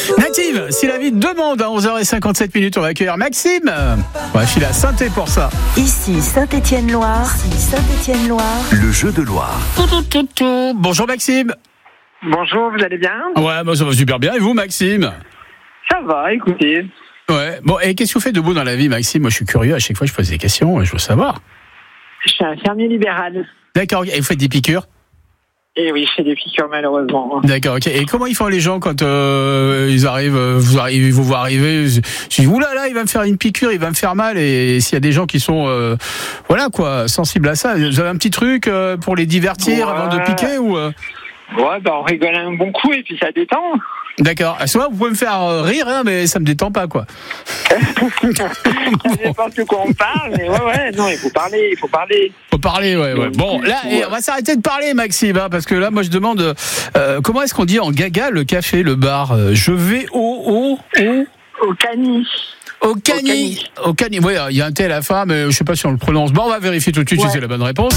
Native, si la vie te demande à 11h57, on va accueillir Maxime. On va filer à Saint-Étienne pour ça. Ici Saint-Étienne-Loire. Le jeu de Loire. Bonjour Maxime. Bonjour, vous allez bien ? Ouais, moi ça va super bien. Et vous Maxime ? Ça va, écoutez. Ouais. Bon, et qu'est-ce que vous faites de beau dans la vie Maxime ? Moi je suis curieux, à chaque fois je pose des questions, je veux savoir. Je suis un fermier libéral. D'accord, et vous faites des piqûres ? Et oui, je fais des piqûres malheureusement. D'accord, ok. Et comment ils font les gens quand ils vous voient arriver ? Je dis oulala, il va me faire une piqûre, il va me faire mal. Et s'il y a des gens qui sont sensibles à ça, vous avez un petit truc pour les divertir avant de piquer ou Ouais, on rigole un bon coup et puis ça détend. D'accord. Soit vous pouvez me faire rire, mais ça me détend pas, quoi. Ça dépend de quoi on parle, mais non, il faut parler. Faut parler, ouais. Bon, là, on va s'arrêter de parler, Maxime, parce que là, moi, je demande comment est-ce qu'on dit en gaga le café, le bar. Je vais au cani. Au cani. Oui, il y a un T à la fin, mais je sais pas si on le prononce. Bon, on va vérifier tout de suite si c'est la bonne réponse.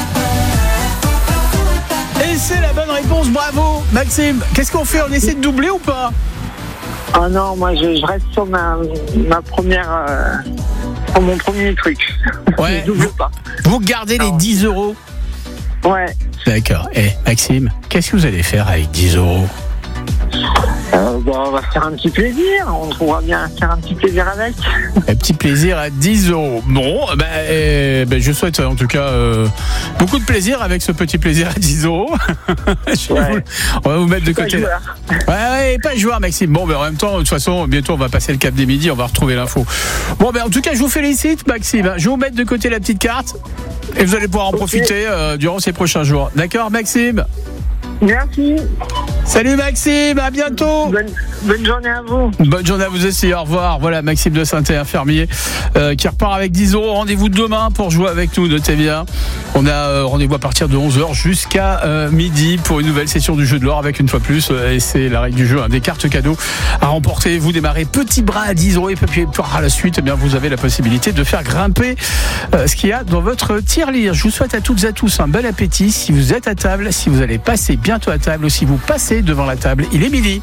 Et c'est la bonne réponse, bravo Maxime. Qu'est-ce qu'on fait ? On essaie de doubler ou pas ? Ah non, moi je reste sur ma première sur mon premier truc. Ouais. Je double pas. Vous gardez les 10 €. Ouais. D'accord. Et Maxime, qu'est-ce que vous allez faire avec 10 €? On va se faire un petit plaisir. On trouvera bien faire un petit plaisir avec. Un petit plaisir à 10 €. Bon, je souhaite en tout cas beaucoup de plaisir avec ce petit plaisir à 10 €. On va vous mettre de côté. Pas joueur, Maxime. Bon, en même temps, de toute façon, bientôt on va passer le cap des midis, on va retrouver l'info. Bon, en tout cas, je vous félicite, Maxime. Je vais vous mettre de côté la petite carte et vous allez pouvoir en profiter durant ces prochains jours. D'accord, Maxime ? Merci. Salut Maxime, à bientôt. Bonne journée à vous. Bonne journée à vous aussi, au revoir. Voilà Maxime de Saint-Étienne, fermier, qui repart avec 10 €. Rendez-vous demain pour jouer avec nous, notez bien. On a rendez-vous à partir de 11h jusqu'à midi pour une nouvelle session du jeu de l'or avec une fois plus, et c'est la règle du jeu, des cartes cadeaux à remporter. Vous démarrez petit bras à 10 € et puis par la suite, vous avez la possibilité de faire grimper ce qu'il y a dans votre tirelire. Je vous souhaite à toutes et à tous un bel appétit si vous êtes à table, si vous allez passer bientôt à table ou si vous passez devant la table. Il est midi.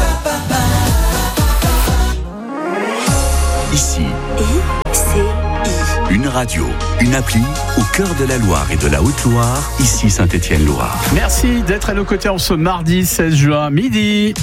Ici, une radio, une appli au cœur de la Loire et de la Haute-Loire, ici Saint-Étienne-Loire. Merci d'être à nos côtés en ce mardi 16 juin, midi.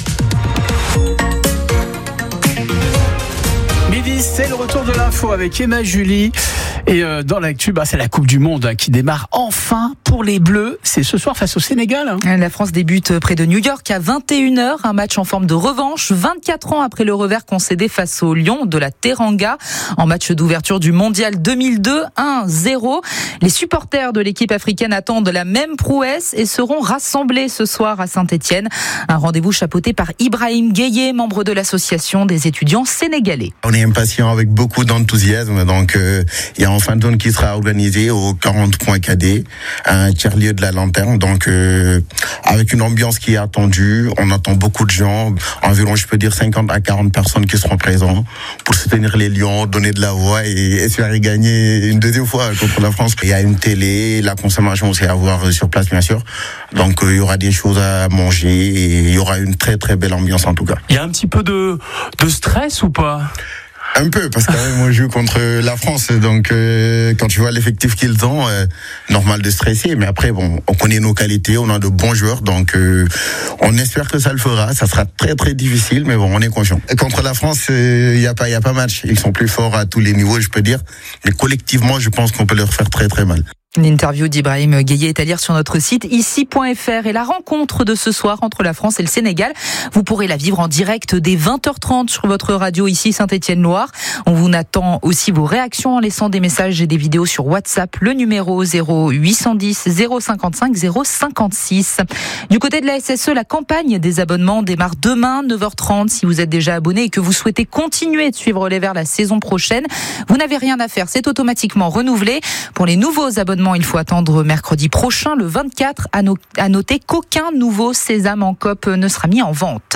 Midi, c'est le retour de l'info avec Emma Julie. Et dans l'actu, c'est la Coupe du Monde qui démarre enfin pour les Bleus. C'est ce soir face au Sénégal. La France débute près de New York à 21h. Un match en forme de revanche. 24 ans après le revers concédé face au Lions de la Teranga. En match d'ouverture du Mondial 2002, 1-0. Les supporters de l'équipe africaine attendent la même prouesse et seront rassemblés ce soir à Saint-Étienne. Un rendez-vous chapeauté par Ibrahim Gueye, membre de l'association des étudiants sénégalais. On est impatient avec beaucoup d'enthousiasme. Donc, il y a en fin de zone qui sera organisé au 40 points cadet, un tiers-lieu de la lanterne. Donc, avec une ambiance qui est attendue, on attend beaucoup de gens, environ, je peux dire, 50 à 40 personnes qui seront présents pour soutenir les Lions, donner de la voix et espérer gagner une deuxième fois contre la France. Il y a une télé, la consommation aussi à voir sur place, bien sûr. Donc, il y aura des choses à manger et il y aura une très très belle ambiance en tout cas. Il y a un petit peu de stress ou pas ? Un peu, parce que moi je joue contre la France, donc quand tu vois l'effectif qu'ils ont, normal de stresser, mais après on connaît nos qualités, on a de bons joueurs, donc on espère que ça le fera. Ça sera très très difficile, mais on est confiant. Et contre la France, il y a pas match, ils sont plus forts à tous les niveaux, je peux dire, mais collectivement je pense qu'on peut leur faire très très mal. L'interview d'Ibrahim Gueye est à lire sur notre site ici.fr et la rencontre de ce soir entre la France et le Sénégal, vous pourrez la vivre en direct dès 20h30 sur votre radio ici Saint-Étienne-Loire. On vous attend aussi vos réactions en laissant des messages et des vidéos sur WhatsApp, le numéro 0810 055 056. Du côté de la SSE, la campagne des abonnements démarre demain 9h30. Si vous êtes déjà abonné et que vous souhaitez continuer de suivre les Verts la saison prochaine, vous n'avez rien à faire, c'est automatiquement renouvelé. Pour les nouveaux abonnements l'approvisionnement, il faut attendre mercredi prochain, le 24. À noter qu'aucun nouveau sésame en cope ne sera mis en vente.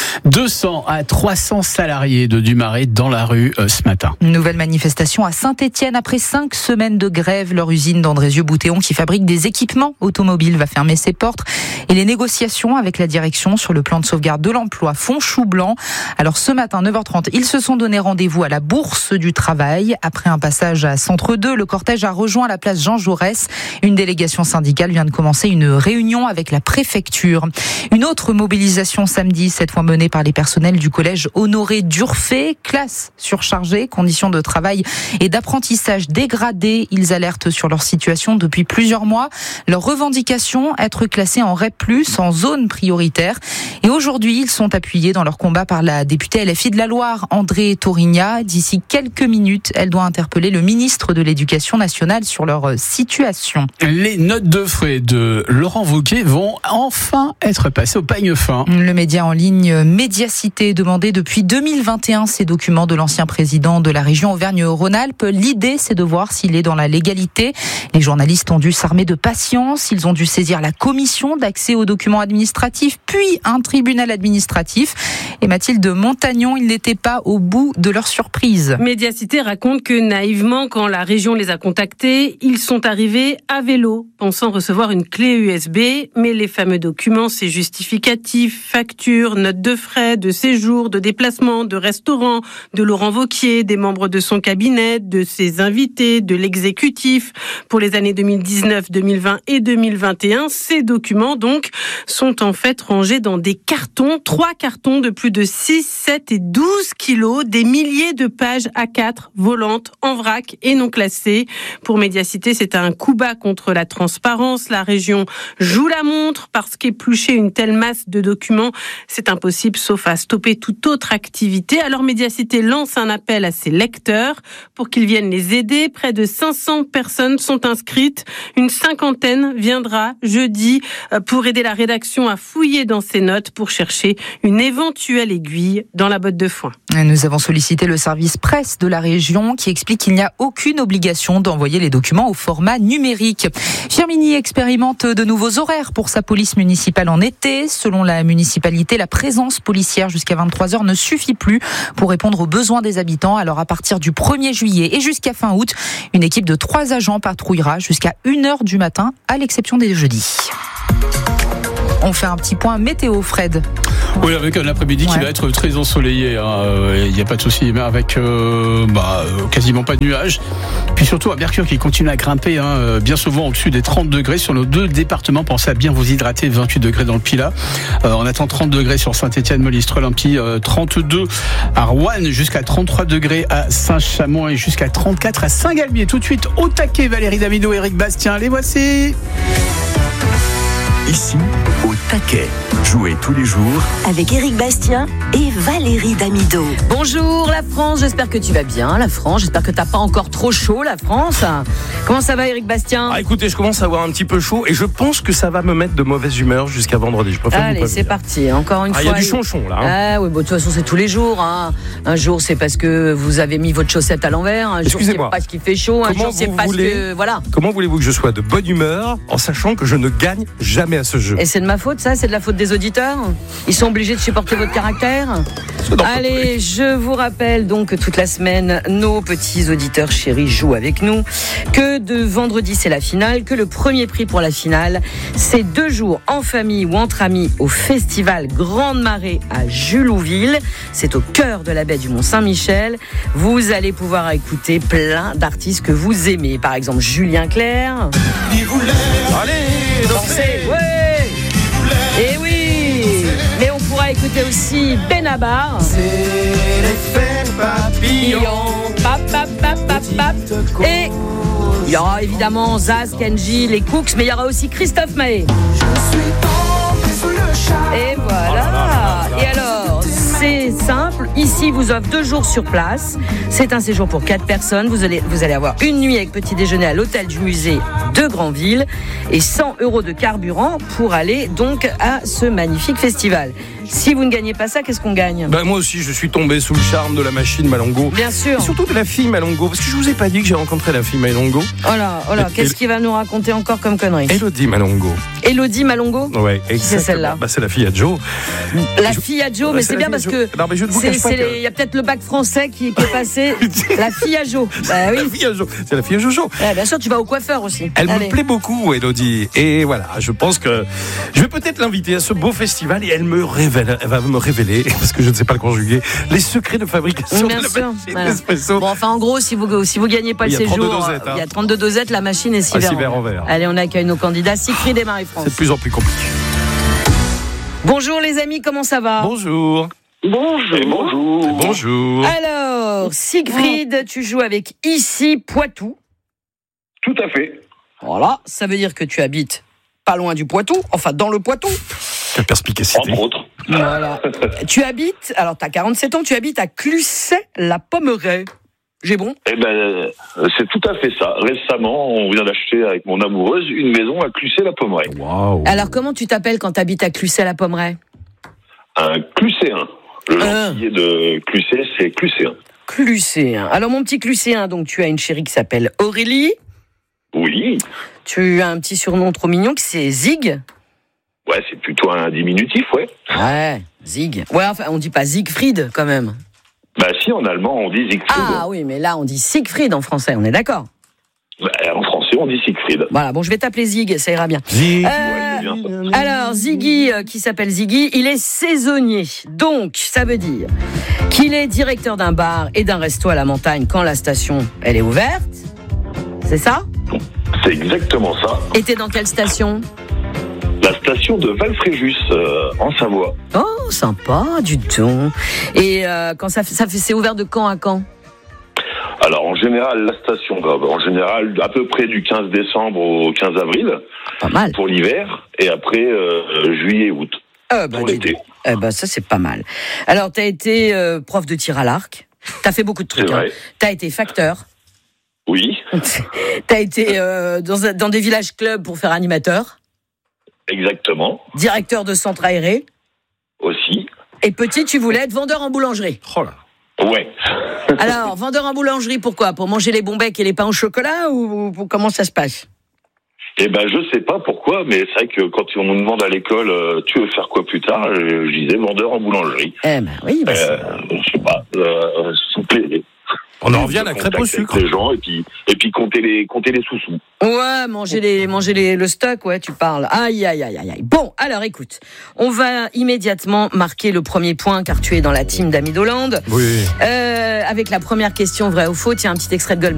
200 à 300 salariés de Dumaré dans la rue ce matin. Une nouvelle manifestation à Saint-Étienne. Après 5 semaines de grève, leur usine d'Andrézieux-Boutéon qui fabrique des équipements automobiles va fermer ses portes. Et les négociations avec la direction sur le plan de sauvegarde de l'emploi font chou blanc. Alors ce matin, 9h30, ils se sont donné rendez-vous à la Bourse du Travail. Après un passage à Centre 2, le cortège a rejoint la place Jean Jaurès. Une délégation syndicale vient de commencer une réunion avec la préfecture. Une autre mobilisation samedi, cette fois menée par les personnels du collège Honoré d'Urfé. Classe surchargée, conditions de travail et d'apprentissage dégradées. Ils alertent sur leur situation depuis plusieurs mois. Leur revendication, être classés en REP+, en zone prioritaire. Et aujourd'hui, ils sont appuyés dans leur combat par la députée LFI de la Loire, André Torigna. D'ici quelques minutes, elle doit interpeller le ministre de l'Éducation nationale sur leur situation. Les notes de frais de Laurent Wauquiez vont enfin être passées au peigne fin. Le média en ligne Médiacité demandait depuis 2021 ces documents de l'ancien président de la région Auvergne-Rhône-Alpes. L'idée, c'est de voir s'il est dans la légalité. Les journalistes ont dû s'armer de patience. Ils ont dû saisir la commission d'accès aux documents administratifs, puis un tribunal administratif. Et Mathilde Montagnon, ils n'étaient pas au bout de leur surprise. Médiacité raconte que naïvement, quand la région les a contactés, ils sont arrivés à vélo, pensant recevoir une clé USB. Mais les fameux documents, c'est justificatifs, factures, notes de frais, de séjour, de déplacement, de restaurant, de Laurent Wauquiez, des membres de son cabinet, de ses invités, de l'exécutif. Pour les années 2019, 2020 et 2021, ces documents donc sont en fait rangés dans des cartons, 3 cartons de plus de 6, 7 et 12 kilos, des milliers de pages A4 volantes, en vrac et non classées. Pour Médiacité, c'est un coup bas contre la transparence. La région joue la montre parce qu'éplucher une telle masse de documents, c'est impossible sauf à stopper toute autre activité. Alors Médiacité lance un appel à ses lecteurs pour qu'ils viennent les aider. Près de 500 personnes sont inscrites. Une cinquantaine viendra jeudi pour aider la rédaction à fouiller dans ses notes pour chercher une éventuelle aiguille dans la botte de foin. Nous avons sollicité le service presse de la région qui explique qu'il n'y a aucune obligation d'envoyer les documents au format numérique. Firminy expérimente de nouveaux horaires pour sa police municipale en été. Selon la municipalité, la présence policière jusqu'à 23h ne suffit plus pour répondre aux besoins des habitants. Alors à partir du 1er juillet et jusqu'à fin août, une équipe de 3 agents patrouillera jusqu'à 1h du matin, à l'exception des jeudis. On fait un petit point météo, Fred. Oui, avec un après-midi qui va être très ensoleillé. Il n'y a pas de souci, mais avec quasiment pas de nuages. Puis surtout, un mercure qui continue à grimper, bien souvent au-dessus des 30 degrés sur nos 2 départements. Pensez à bien vous hydrater, 28 degrés dans le Pilat. On attend 30 degrés sur Saint-Étienne, Molistrol, 32 à Roanne, jusqu'à 33 degrés à Saint-Chamond et jusqu'à 34 à Saint-Galmier. Tout de suite, au taquet, Valérie Damido et Eric Bastien. Les voici. Ici, au taquet. Jouez tous les jours avec Eric Bastien et Valérie Damido. Bonjour la France, j'espère que tu vas bien la France, j'espère que t'as pas encore trop chaud la France. Comment ça va Eric Bastien ? Écoutez, je commence à avoir un petit peu chaud et je pense que ça va me mettre de mauvaise humeur jusqu'à vendredi. Je préfère Allez, c'est parti, encore une fois. Il y a du chonchon là. Oui, de toute façon c'est tous les jours. Un jour c'est parce que vous avez mis votre chaussette à l'envers, un jour c'est parce qu'il fait chaud, un jour c'est parce que... Voilà. Comment voulez-vous que je sois de bonne humeur en sachant que je ne gagne jamais à ce jeu ? Et c'est de ma faute ça ? C'est de la faute des auditeurs ? Ils sont obligés de supporter votre caractère ? Allez, je vous rappelle donc que toute la semaine, nos petits auditeurs chéris jouent avec nous, que de vendredi c'est la finale, que le premier prix pour la finale, c'est 2 jours en famille ou entre amis au festival Grande Marée à Julouville. C'est au cœur de la baie du Mont-Saint-Michel. Vous allez pouvoir écouter plein d'artistes que vous aimez, par exemple Julien Clerc. Allez, dansez, ouais. Et oui, mais on pourra écouter aussi Benabar. C'est l'effet papillon. Et il y aura évidemment Zaz, Kenji, les Cooks, mais il y aura aussi Christophe Maé. Et voilà. Et alors, c'est simple. Ici, vous offre 2 jours sur place. C'est un séjour pour 4 personnes. Vous allez avoir une nuit avec petit déjeuner à l'hôtel du musée de Granville et 100 € de carburant pour aller donc à ce magnifique festival. Si vous ne gagnez pas ça, qu'est-ce qu'on gagne ? Ben, moi aussi, je suis tombé sous le charme de la machine Malongo. Bien sûr. Et surtout de la fille Malongo, parce que je vous ai pas dit que j'ai rencontré la fille Malongo. Oh là, qu'est-ce qu'il va nous raconter encore comme connerie ? Élodie Malongo. Élodie Malongo ? Ouais, exactement. C'est celle-là. Bah, c'est la fille à Joe. La fille à Joe, mais c'est bien parce que non, mais je ne vous cache pas il y a peut-être le bac français qui est passé. La fille à Joe. Bah oui. La fille à Joe. C'est la fille à Jojo. Ouais, bien sûr, tu vas au coiffeur aussi. Elle me plaît beaucoup, Élodie. Et voilà, je pense que je vais peut-être l'inviter à ce beau festival et elle va me révéler, parce que je ne sais pas le conjuguer, les secrets de fabrication de la machine d'espresso. Bon, enfin, en gros, si vous gagnez pas le séjour, il y a 32 dosettes, la machine est 6 verres en verre. Allez, on accueille nos candidats, Siegfried et Marie-France. C'est de plus en plus compliqué. Bonjour les amis, comment ça va ? Bonjour. Bonjour. Alors, Siegfried, tu joues avec Ici Poitou. Tout à fait. Voilà, ça veut dire que tu habites pas loin du Poitou, enfin dans le Poitou. Quelle perspicacité. Entre autres. Voilà. Tu habites, alors tu as 47 ans, tu habites à Clusset-la-Pommeraye. J'ai bon ? Eh ben, c'est tout à fait ça. Récemment, on vient d'acheter avec mon amoureuse une maison à Clusset-la-Pommeraye. Waouh. Alors, comment tu t'appelles quand tu habites à Clusset-la-Pommeraye ? Un Clusséen. Le gentillet de Clusset, c'est Clusséen. Clusséen. Alors, mon petit Clusséen, donc tu as une chérie qui s'appelle Aurélie. Oui. Tu as un petit surnom trop mignon qui c'est Zig. Ouais, c'est plutôt un diminutif, ouais. Ouais, Zig. Ouais, enfin, on dit pas Siegfried quand même. Bah si, en allemand, on dit Siegfried. Ah oui, mais là, on dit Siegfried en français, on est d'accord ? Bah, en français, on dit Siegfried. Voilà, bon, je vais t'appeler Zig, ça ira bien. Zig. Alors, Ziggy, qui s'appelle Ziggy, il est saisonnier. Donc, ça veut dire qu'il est directeur d'un bar et d'un resto à la montagne quand la station, elle est ouverte. C'est ça ? C'est exactement ça. Et t'es dans quelle station ? La station de Valfréjus, en Savoie. Oh, sympa, du tout. Et quand c'est ouvert de quand à quand ? Alors, en général, la station, en général, à peu près du 15 décembre au 15 avril. Pas mal. Pour l'hiver, et après, juillet, août. Pour l'été. Ça, c'est pas mal. Alors, t'as été prof de tir à l'arc. T'as fait beaucoup de trucs. C'est vrai. T'as été facteur. Oui. T'as été dans des villages clubs pour faire animateur. Exactement. Directeur de centre aéré. Aussi. Et petit, tu voulais être vendeur en boulangerie. Oh là. Ouais. Alors, vendeur en boulangerie, pourquoi ? Pour manger les bons becs et les pains au chocolat ou comment ça se passe ? Eh ben, je sais pas pourquoi, mais c'est vrai que quand on nous demande à l'école, tu veux faire quoi plus tard ? Je disais vendeur en boulangerie. Eh ben oui. Je sais pas. S'il vous plaît. On en revient à la crêpe au sucre. Les gens et puis compter les sous-sous. Ouais, manger le stock, ouais, tu parles. Aïe. Bon, alors écoute, on va immédiatement marquer le premier point car tu es dans la team d'Amidoland. Oui. Avec la première question, vrai ou faux, tiens, un petit extrait de